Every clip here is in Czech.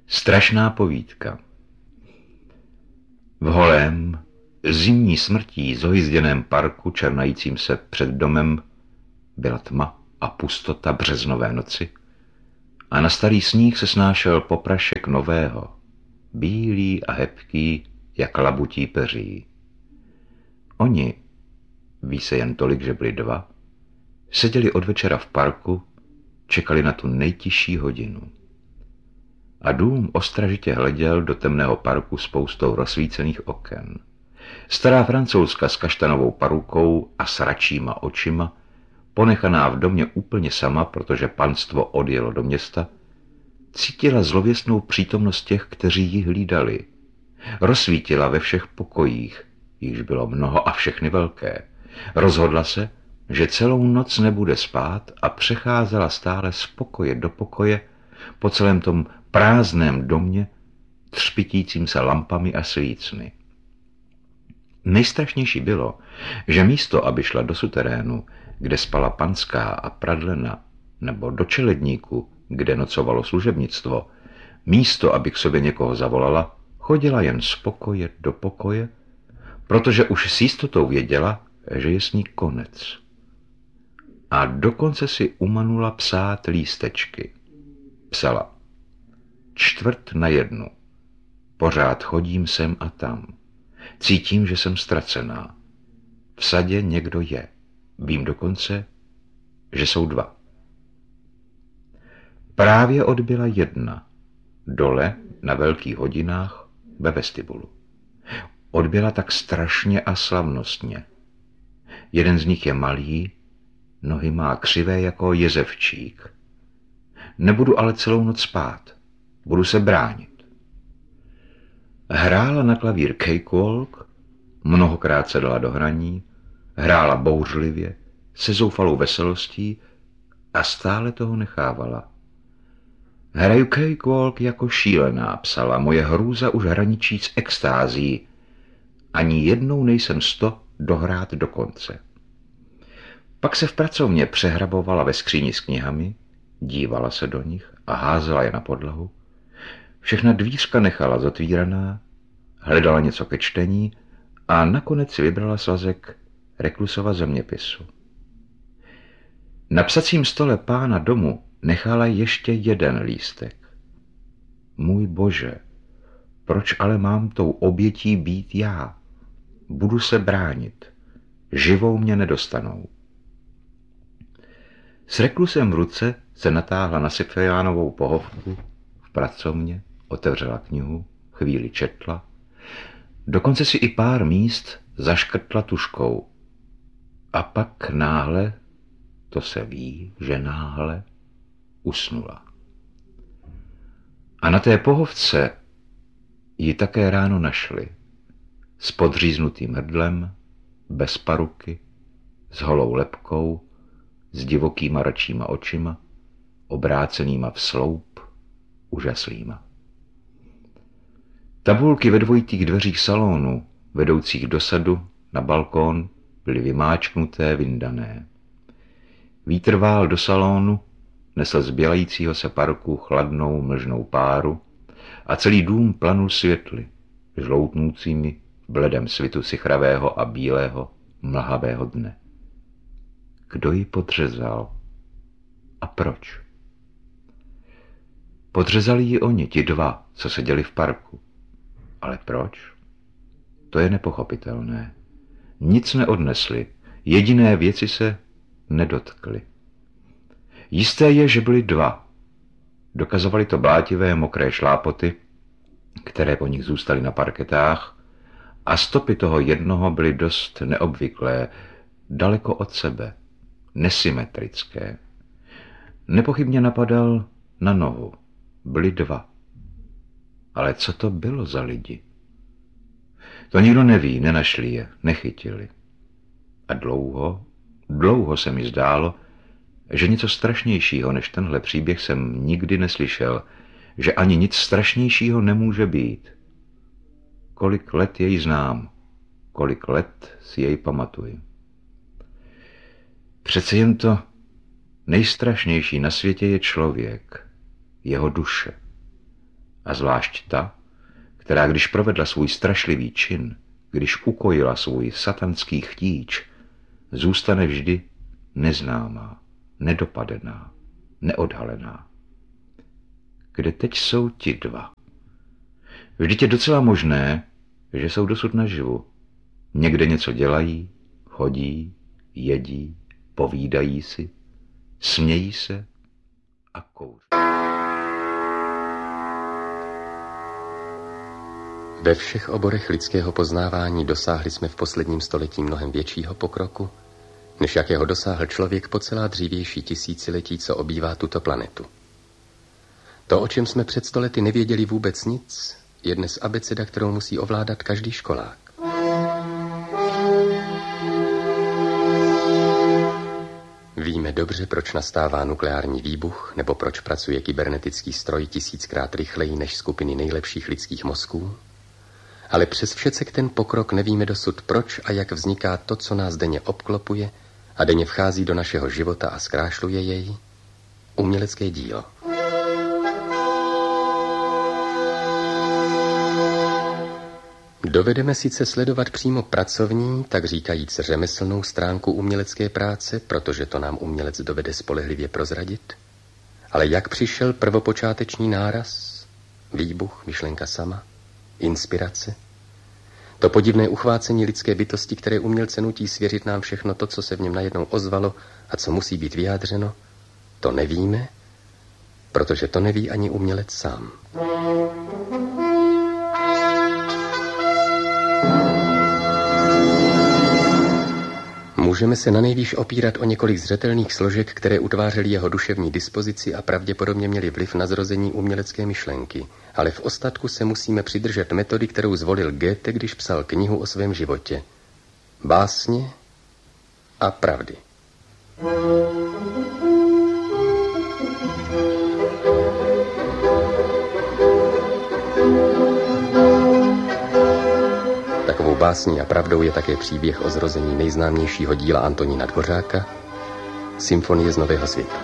Strašná povídka. V holém, zimní smrtí zohyzděném parku černajícím se před domem byla tma a pustota březnové noci a na starý sníh se snášel poprašek nového, bílý a hebký, jak labutí peří. Oni, ví se jen tolik, že byli dva, seděli od večera v parku, čekali na tu nejtižší hodinu. A dům ostražitě hleděl do temného parku spoustou rozsvícených oken. Stará Francouzka s kaštanovou parukou a sračíma očima, ponechaná v domě úplně sama, protože panstvo odjelo do města, cítila zlověstnou přítomnost těch, kteří ji hlídali. Rozsvítila ve všech pokojích, jichž bylo mnoho a všechny velké. Rozhodla se, že celou noc nebude spát a přecházela stále z pokoje do pokoje po celém tom prázdném domě, třpitícím se lampami a svícny. Nejstrašnější bylo, že místo, aby šla do suterénu, kde spala panská a pradlena, nebo do čeledníku, kde nocovalo služebnictvo, místo, aby k sobě někoho zavolala, chodila jen z pokoje do pokoje, protože už s jistotou věděla, že je s ní konec. A dokonce si umanula psát lístečky. Psala: 1:45. Pořád chodím sem a tam. Cítím, že jsem ztracená. V sadě někdo je. Vím dokonce, že jsou dva. Právě odbyla 1. Dole na velkých hodinách ve vestibulu. Odbyla tak strašně a slavnostně. Jeden z nich je malý, nohy má křivé jako jezevčík. Nebudu ale celou noc spát. Budu se bránit. Hrála na klavír cakewalk, mnohokrát se dala do hraní, hrála bouřlivě, se zoufalou veselostí a stále toho nechávala. Hraju cakewalk jako šílená, psala, moje hrůza už hraničí s extází. Ani jednou nejsem 100 dohrát do konce. Pak se v pracovně přehrabovala ve skříni s knihami, dívala se do nich a házela je na podlahu. Všechna dvířka nechala zatvíraná, hledala něco ke čtení a nakonec si vybrala svazek Reklusova zeměpisu. Na psacím stole pána domu nechala ještě jeden lístek. Můj Bože, proč ale mám tou obětí být já? Budu se bránit. Živou mě nedostanou. S Reklusem v ruce se natáhla na Sipfejánovou pohovku v pracovně, otevřela knihu, chvíli četla, dokonce si i pár míst zaškrtla tužkou. A pak náhle, to se ví, že náhle, usnula. A na té pohovce ji také ráno našli, s podříznutým hrdlem, bez paruky, s holou lebkou, s divokýma račíma očima, obrácenýma v sloup, úžaslýma. Tabulky ve dvojitých dveřích salonu, vedoucích do sadu na balkón, byly vymáčknuté, vyndané. Vítr vál do salonu, nesl z bělajícího se parku chladnou mlžnou páru a celý dům planul světly, žloutnoucími v bledém svitu sichravého a bílého, mlhavého dne. Kdo ji podřezal? A proč? Podřezali ji oni, ti dva, co seděli v parku. Ale proč? To je nepochopitelné. Nic neodnesli, jediné věci se nedotkli. Jisté je, že byli dva. Dokazovali to blátivé mokré šlápoty, které po nich zůstaly na parketách, a stopy toho jednoho byly dost neobvyklé, daleko od sebe, nesymetrické. Nepochybně napadal na nohu. Byli dva. Ale co to bylo za lidi? To nikdo neví, nenašli je, nechytili. A dlouho se mi zdálo, že něco strašnějšího než tenhle příběh jsem nikdy neslyšel, že ani nic strašnějšího nemůže být. Kolik let jej znám, kolik let si jej pamatuji. Přece jen to nejstrašnější na světě je člověk, jeho duše. A zvlášť ta, která když provedla svůj strašlivý čin, když ukojila svůj satanský chtíč, zůstane vždy neznámá, nedopadená, neodhalená. Kde teď jsou ti dva? Vždyť je docela možné, že jsou dosud naživu. Někde něco dělají, chodí, jedí, povídají si, smějí se a kouří. Ve všech oborech lidského poznávání dosáhli jsme v posledním století mnohem většího pokroku, než jakého dosáhl člověk po celá dřívější tisíciletí, co obývá tuto planetu. To, o čem jsme před 100 lety nevěděli vůbec nic, je dnes abeceda, kterou musí ovládat každý školák. Víme dobře, proč nastává nukleární výbuch, nebo proč pracuje kybernetický stroj 1000krát rychleji než skupiny nejlepších lidských mozků, ale přes všecek ten pokrok nevíme dosud, proč a jak vzniká to, co nás denně obklopuje a denně vchází do našeho života a zkrášluje jej, umělecké dílo. Dovedeme sice sledovat přímo pracovní, tak říkajíc řemeslnou stránku umělecké práce, protože to nám umělec dovede spolehlivě prozradit, ale jak přišel prvopočáteční náraz, výbuch, myšlenka sama, inspirace, to podivné uchvácení lidské bytosti, které umělce nutí svěřit nám všechno to, co se v něm najednou ozvalo a co musí být vyjádřeno, to nevíme, protože to neví ani umělec sám. Můžeme se nanejvýš opírat o několik zřetelných složek, které utvářely jeho duševní dispozici a pravděpodobně měly vliv na zrození umělecké myšlenky, ale v ostatku se musíme přidržet metody, kterou zvolil Goethe, když psal knihu o svém životě. Básně a pravdy. Takovou básní a pravdou je také příběh o zrození nejznámějšího díla Antonína Dvořáka, Symfonie z Nového světa.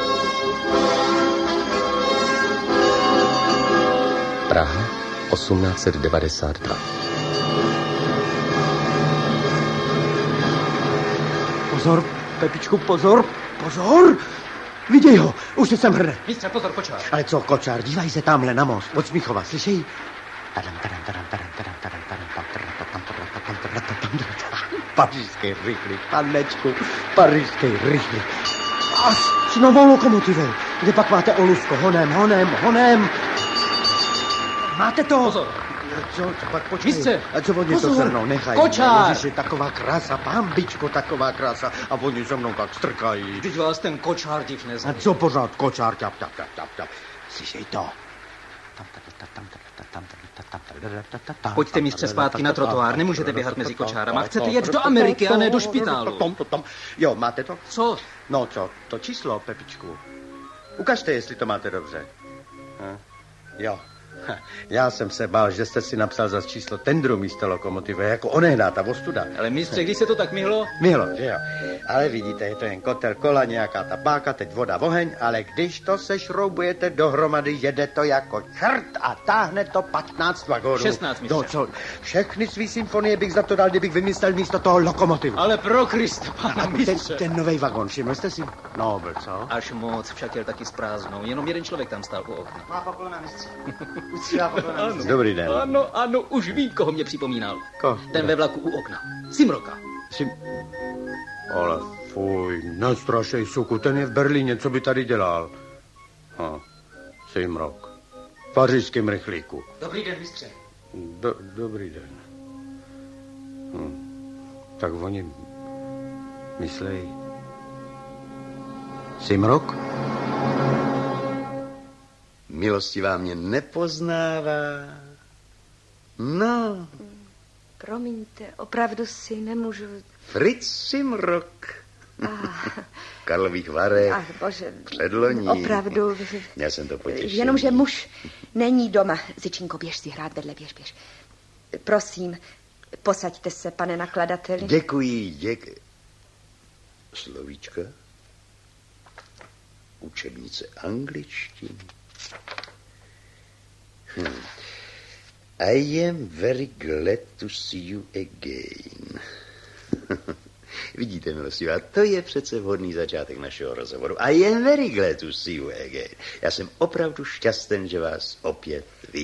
Praha, 1892. Pozor, Pepičku, pozor, pozor! Viděj ho, už se sem hrne. Mistře, pozor, kočár. Ale co, kočár, dívaj se tamhle na most, od Smíchova, slyšej? Pařížský rychlík, panečku, pařížský rychlík. A s novou lokomotivou, kde pak máte Olusko, honem. Máte to? Pozor. Co pak počkej. Mistře, a co oni pozor. to se mnou nechají? Kočár. Ježiši, taková krása, pambičko, taková krása. A oni se mnou tak strkají. Vždyť vás ten kočár div A nezná. co pořád, kočár, tap. Slyšej to. Pojďte, mistře, zpátky na trotuár, nemůžete běhat mezi kočárama. Chcete jet do Ameriky a ne do špitálu. Jo, máte to? Co? No co, to číslo, Pepičku. Ukažte, jestli to máte dobře. Jo. Já jsem se bál, že jste si napsal za číslo tendru místo lokomotivy, jako onehdá ta ostuda. Ale mistře, když se to tak myhlo? Myhlo, že jo. Ale vidíte, je to jen kotel, kola, nějaká ta páka, teď voda, oheň, ale když to sešroubujete dohromady, jede to jako čert a táhne to 15 vagónů. 16, mistře. No co, všechny svý symfonie bych za to dal, kdybych vymyslel místo toho lokomotivu. Ale pro Krista, pana mistře. Ten novej vagón, všiml jste si? No, byl co? Až moc, však jel taky s prázdnou. Jenom jeden člověk tam stál u okna. Má poklona, mistře. Dobrý den. Ano, už vím, koho mě připomínal. Ko? Ten ve vlaku u okna. Simroka. Ale fuj, nestrašej, suku, ten je v Berlíně, co by tady dělal? Simrok. V pařížském rychlíku. Dobrý den, mistře. Dobrý den. Tak oni myslej... Simrok? Milostivá mě nepoznává. No. Promiňte, opravdu si nemůžu... Fritz Simrok. Karlových Varech. Ach, bože. Předloní. Opravdu. Já jsem to potěšil. Jenomže muž není doma. Zičinko, běž si hrát vedle, běž. Prosím, posaďte se, pane nakladateli. Děkuji. Slovíčka. Učebnice angličtiny. I am very glad to see you again. Vidíte, milostivá, to je přece vhodný začátek našeho rozhovoru. I am very glad to see you again. Já jsem opravdu šťasten, že vás opět vidím.